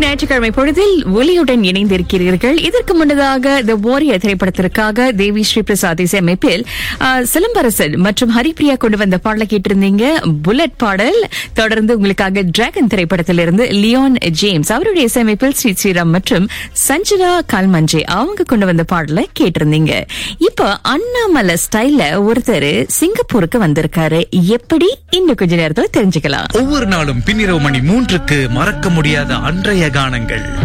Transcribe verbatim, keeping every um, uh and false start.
ஞாயிற்றுக்கிழமை பொழுதில் ஒலியுடன் இணைந்திருக்கிறீர்கள். இதற்கு முன்னதாக தி வாரியர் திரைப்படத்திற்காக தேவி ஸ்ரீ பிரசாத் இசையமைப்பில் ஆஹ், சிலம்பரசன் மற்றும் ஹரிப்பிரியா கொண்டு வந்த பாடலை கேட்டிருந்தீங்க. புல்லட் பாடல். தொடர்ந்து உங்களுக்காக டிராகன் திரைப்படத்திலிருந்து லியோன் ஜேம்ஸ் அவருடைய இசையமைப்பில் ஸ்ரீ ஸ்ரீராம் மற்றும் சஞ்சனா கால்மஞ்சே அவங்க கொண்டு வந்த பாடலை கேட்டிருந்தீங்க. இப்ப அண்ணாமலை ஸ்டைல்ல ஒருத்தர் சிங்கப்பூருக்கு வந்திருக்காரு. எப்படி இன்னும் கொஞ்ச நேரத்துல தெரிஞ்சுக்கலாம். ஒவ்வொரு நாளும் பின்னிரவு மணி மூன்றுக்கு மறக்க முடியாத அன்றைய கானங்கள்.